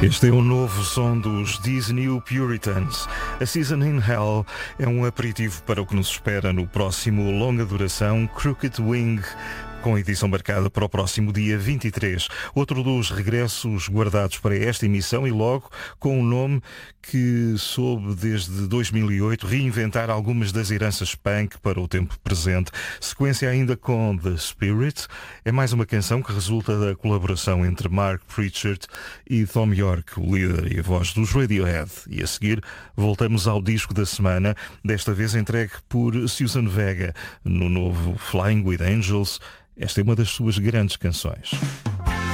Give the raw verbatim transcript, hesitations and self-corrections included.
Este é o novo som dos These New Puritans. A Season in Hell é um aperitivo para o que nos espera no próximo longa duração Crooked Wing, com edição marcada para o próximo dia vinte e três. Outro dos regressos guardados para esta emissão e logo com um nome que soube desde dois mil e oito reinventar algumas das heranças punk para o tempo presente. Sequência ainda com The Spirit. É mais uma canção que resulta da colaboração entre Mark Pritchard e Thom Yorke, o líder e a voz dos Radiohead. E a seguir voltamos ao disco da semana, desta vez entregue por Susan Vega no novo Flying with Angels. Esta é uma das suas grandes canções.